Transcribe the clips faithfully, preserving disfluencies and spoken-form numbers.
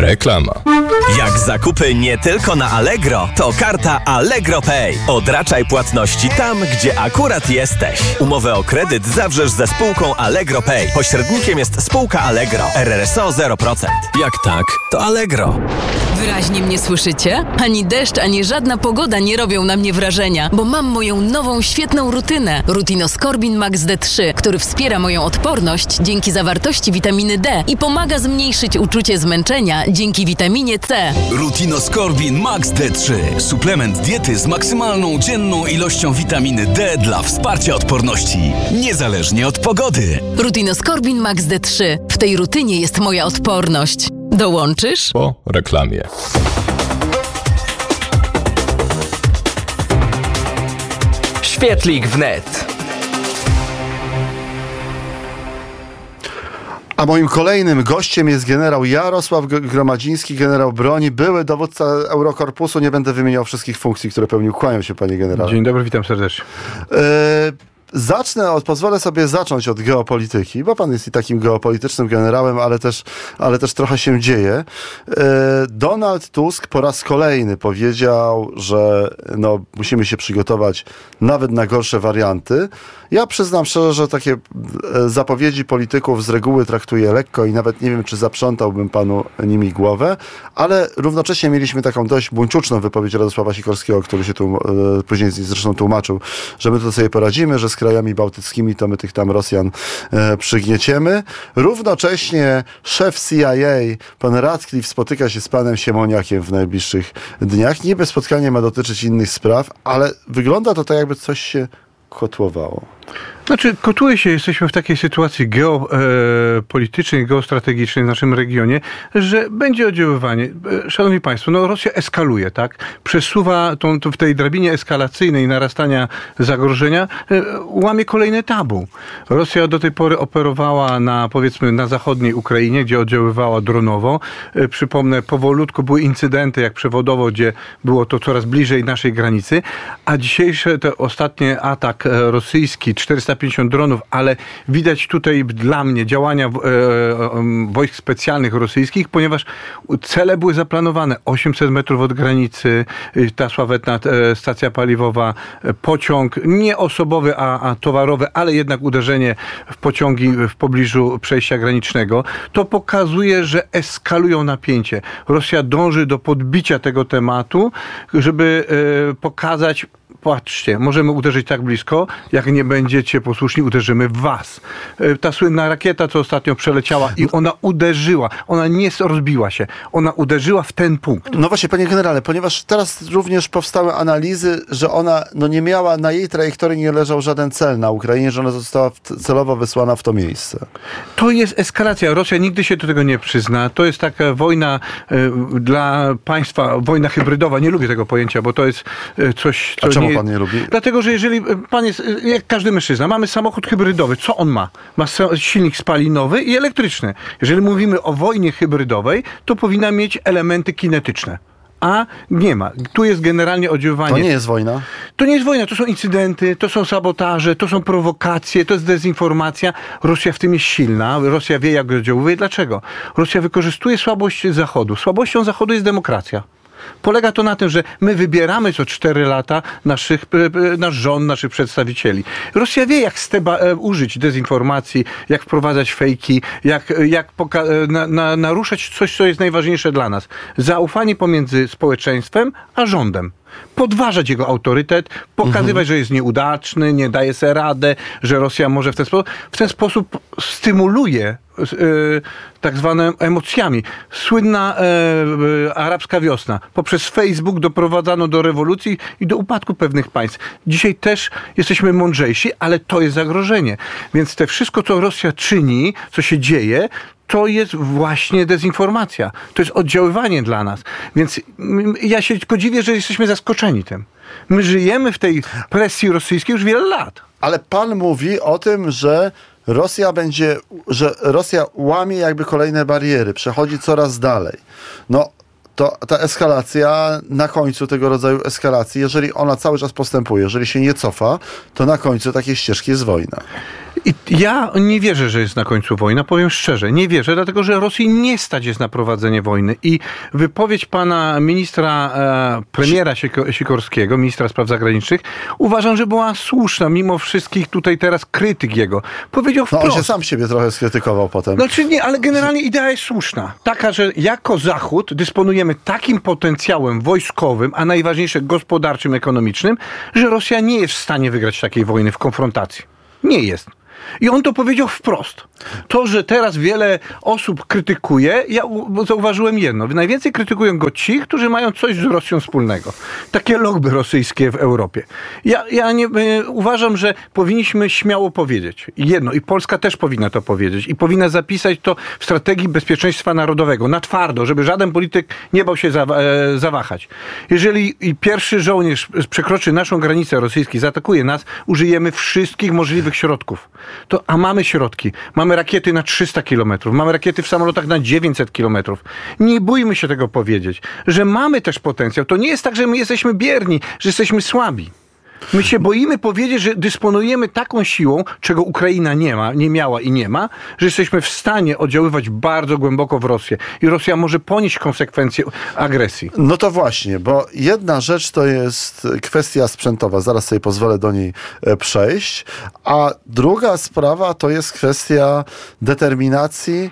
Reklama. Jak zakupy nie tylko na Allegro, to karta Allegro Pay. Odraczaj płatności tam, gdzie akurat jesteś. Umowę o kredyt zawrzesz ze spółką Allegro Pay. Pośrednikiem jest spółka Allegro. R R S O zero procent. Jak tak, to Allegro. Wyraźnie mnie słyszycie? Ani deszcz, ani żadna pogoda nie robią na mnie wrażenia, bo mam moją nową, świetną rutynę. Rutinoskorbin Max D trzy, który wspiera moją odporność dzięki zawartości witaminy D i pomaga zmniejszyć uczucie zmęczenia dzięki witaminie C. Rutinoskorbin Max D trzy. Suplement diety z maksymalną dzienną ilością witaminy D dla wsparcia odporności, niezależnie od pogody. Rutinoskorbin Max D trzy. W tej rutynie jest moja odporność. Dołączysz? Po reklamie. Świetlik wnet. A moim kolejnym gościem jest generał Jarosław Gromadziński, generał broni, były dowódca Eurokorpusu. Nie będę wymieniał wszystkich funkcji, które pełnił. Kłaniam się, panie generale. Dzień dobry, witam serdecznie. E, zacznę, od, pozwolę sobie zacząć od geopolityki, bo pan jest i takim geopolitycznym generałem, ale też, ale też trochę się dzieje. E, Donald Tusk po raz kolejny powiedział, że no, musimy się przygotować nawet na gorsze warianty. Ja przyznam szczerze, że takie zapowiedzi polityków z reguły traktuję lekko i nawet nie wiem, czy zaprzątałbym panu nimi głowę, ale równocześnie mieliśmy taką dość buńczuczną wypowiedź Radosława Sikorskiego, który się tu e, później zresztą tłumaczył, że my to sobie poradzimy, że z krajami bałtyckimi to my tych tam Rosjan e, przygnieciemy. Równocześnie szef C I A, pan Radcliffe, spotyka się z panem Siemoniakiem w najbliższych dniach. Niby spotkanie ma dotyczyć innych spraw, ale wygląda to tak, jakby coś się kotłowało. Znaczy, kotuje się, jesteśmy w takiej sytuacji geopolitycznej, e, geostrategicznej w naszym regionie, że będzie oddziaływanie. E, szanowni państwo, no Rosja eskaluje, tak? Przesuwa tą, tą, w tej drabinie eskalacyjnej narastania zagrożenia, e, łamie kolejne tabu. Rosja do tej pory operowała na, powiedzmy, na zachodniej Ukrainie, gdzie oddziaływała dronowo. E, przypomnę, powolutku były incydenty, jak przewodowo, gdzie było to coraz bliżej naszej granicy, a dzisiejszy, ten ostatni atak e, rosyjski, czterysta pięćdziesiąt dronów, ale widać tutaj dla mnie działania e, e, wojsk specjalnych rosyjskich, ponieważ cele były zaplanowane osiemset metrów od granicy, ta sławetna e, stacja paliwowa, e, pociąg, nie osobowy, a, a towarowy, ale jednak uderzenie w pociągi w pobliżu przejścia granicznego. To pokazuje, że eskalują napięcie. Rosja dąży do podbicia tego tematu, żeby e, pokazać, patrzcie, możemy uderzyć tak blisko, jak nie będziecie posłuszni, uderzymy w was. Ta słynna rakieta, co ostatnio przeleciała i ona uderzyła, ona nie rozbiła się, ona uderzyła w ten punkt. No właśnie, panie generale, ponieważ teraz również powstały analizy, że ona no nie miała, na jej trajektorii nie leżał żaden cel na Ukrainie, że ona została celowo wysłana w to miejsce. To jest eskalacja. Rosja nigdy się do tego nie przyzna. To jest taka wojna y, dla państwa, wojna hybrydowa. Nie lubię tego pojęcia, bo to jest y, coś, co A czemu nie... pan nie lubi? Dlatego, że jeżeli pan jest, jak każdy mężczyzna, mamy samochód hybrydowy, co on ma? Ma silnik spalinowy i elektryczny. Jeżeli mówimy o wojnie hybrydowej, to powinna mieć elementy kinetyczne. A nie ma. Tu jest generalnie oddziaływanie. To nie jest wojna? To nie jest wojna, to są incydenty, to są sabotaże, to są prowokacje, to jest dezinformacja. Rosja w tym jest silna. Rosja wie, jak oddziałuje. Dlaczego? Rosja wykorzystuje słabość Zachodu. Słabością Zachodu jest demokracja. Polega to na tym, że my wybieramy co cztery lata naszych, nasz rząd, naszych przedstawicieli. Rosja wie, jak steba, użyć dezinformacji, jak wprowadzać fejki, jak, jak poka- na, na, naruszać coś, co jest najważniejsze dla nas. Zaufanie pomiędzy społeczeństwem a rządem. Podważać jego autorytet, pokazywać, mhm. że jest nieudaczny, nie daje sobie radę, że Rosja może w ten sposób, w ten sposób stymuluje Yy, tak zwane emocjami. Słynna yy, arabska wiosna. Poprzez Facebook doprowadzano do rewolucji i do upadku pewnych państw. Dzisiaj też jesteśmy mądrzejsi, ale to jest zagrożenie. Więc te wszystko, co Rosja czyni, co się dzieje, to jest właśnie dezinformacja. To jest oddziaływanie dla nas. Więc ja się tylko dziwię, że jesteśmy zaskoczeni tym. My żyjemy w tej presji rosyjskiej już wiele lat. Ale pan mówi o tym, że Rosja będzie, że Rosja łamie jakby kolejne bariery, przechodzi coraz dalej. No, to ta eskalacja, na końcu tego rodzaju eskalacji, jeżeli ona cały czas postępuje, jeżeli się nie cofa, to na końcu takiej ścieżki jest wojna. I ja nie wierzę, że jest na końcu wojna, powiem szczerze, nie wierzę, dlatego że Rosji nie stać jest na prowadzenie wojny i wypowiedź pana ministra, e, premiera Siko- Sikorskiego, ministra spraw zagranicznych, uważam, że była słuszna, mimo wszystkich tutaj teraz krytyk jego. Powiedział No, wprost. on się sam siebie trochę skrytykował potem. Znaczy nie, ale generalnie idea jest słuszna. Taka, że jako Zachód dysponujemy takim potencjałem wojskowym, a najważniejsze gospodarczym, ekonomicznym, że Rosja nie jest w stanie wygrać takiej wojny w konfrontacji. Nie jest. I on to powiedział wprost. To, że teraz wiele osób krytykuje, ja u- zauważyłem jedno. Najwięcej krytykują go ci, którzy mają coś z Rosją wspólnego. Takie lobby rosyjskie w Europie. Ja, ja nie, y, uważam, że powinniśmy śmiało powiedzieć jedno i Polska też powinna to powiedzieć i powinna zapisać to w strategii bezpieczeństwa narodowego na twardo, żeby żaden polityk nie bał się za, e, zawahać. Jeżeli pierwszy żołnierz przekroczy naszą granicę rosyjski, zaatakuje nas, użyjemy wszystkich możliwych środków. To, a mamy środki. Mamy rakiety na trzysta kilometrów. Mamy rakiety w samolotach na dziewięćset kilometrów. Nie bójmy się tego powiedzieć, że mamy też potencjał. To nie jest tak, że my jesteśmy bierni, że jesteśmy słabi. My się boimy powiedzieć, że dysponujemy taką siłą, czego Ukraina nie ma, nie miała i nie ma, że jesteśmy w stanie oddziaływać bardzo głęboko w Rosję. I Rosja może ponieść konsekwencje agresji. No to właśnie, bo jedna rzecz to jest kwestia sprzętowa, zaraz sobie pozwolę do niej e, przejść, a druga sprawa to jest kwestia determinacji,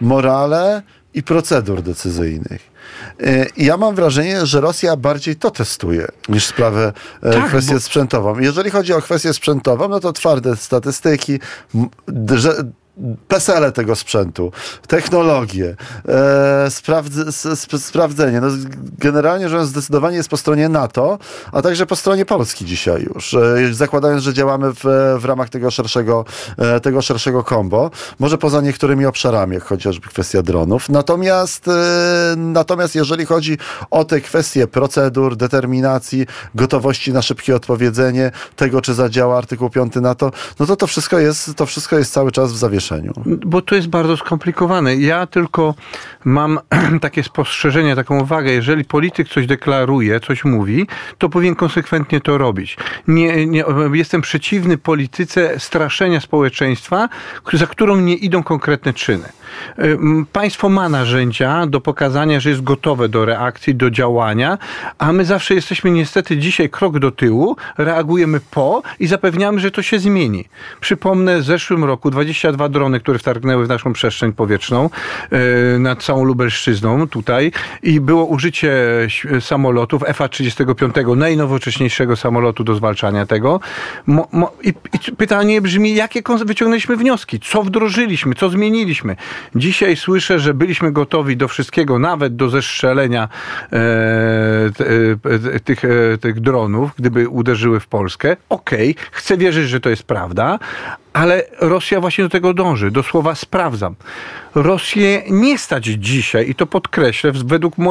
morale i procedur decyzyjnych. I ja mam wrażenie, że Rosja bardziej to testuje niż sprawę, Tak, kwestię bo- sprzętową. Jeżeli chodzi o kwestię sprzętową, no to twarde statystyki, m- że pesele tego sprzętu, technologie, e, sprawdz, sp, sprawdzenie. No, generalnie rzecz zdecydowanie jest po stronie NATO, a także po stronie Polski dzisiaj już. E, zakładając, że działamy w, w ramach tego szerszego, e, tego szerszego combo. Może poza niektórymi obszarami, jak chociażby kwestia dronów. Natomiast, e, natomiast jeżeli chodzi o te kwestie procedur, determinacji, gotowości na szybkie odpowiedzenie, tego, czy zadziała artykuł piąty NATO, no to to wszystko jest, to wszystko jest cały czas w zawieszeniu. Bo to jest bardzo skomplikowane. Ja tylko mam takie spostrzeżenie, taką uwagę. Jeżeli polityk coś deklaruje, coś mówi, to powinien konsekwentnie to robić. Nie, nie, jestem przeciwny polityce straszenia społeczeństwa, za którą nie idą konkretne czyny. Państwo ma narzędzia do pokazania, że jest gotowe do reakcji, do działania, a my zawsze jesteśmy niestety dzisiaj krok do tyłu, reagujemy po i zapewniamy, że to się zmieni. Przypomnę, w zeszłym roku dwadzieścia dwa drony, które wtargnęły w naszą przestrzeń powietrzną yy, nad całą Lubelszczyzną tutaj i było użycie samolotów F A trzydzieści pięć, najnowocześniejszego samolotu do zwalczania tego. Mo, mo, i, I pytanie brzmi, jakie wyciągnęliśmy wnioski? Co wdrożyliśmy? Co zmieniliśmy? Dzisiaj słyszę, że byliśmy gotowi do wszystkiego, nawet do zestrzelenia e, t, e, tych, e, tych dronów, gdyby uderzyły w Polskę. Okej, okay, chcę wierzyć, że to jest prawda, ale Rosja właśnie do tego dąży, do słowa sprawdzam. Rosję nie stać dzisiaj, i to podkreślę, według